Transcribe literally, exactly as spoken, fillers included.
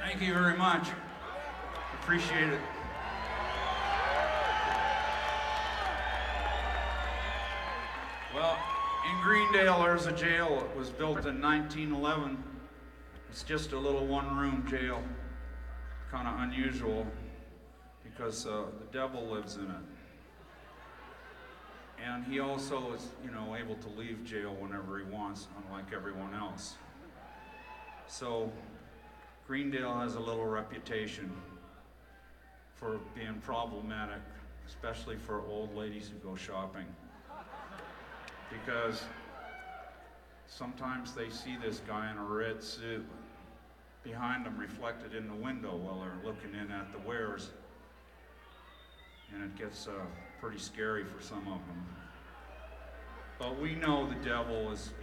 Thank you very much. Appreciate it. Well, in Greendale, there's a jail. It was built in nineteen eleven. It's just a little one-room jail. Kind of unusual because uh, the devil lives in it. And he also is, you know, able to leave jail whenever he wants, unlike everyone else. So, Greendale has a little reputation for being problematic, especially for old ladies who go shopping. Because sometimes they see this guy in a red suit behind them reflected in the window while they're looking in at the wares. And it gets uh, pretty scary for some of them. But we know the devil is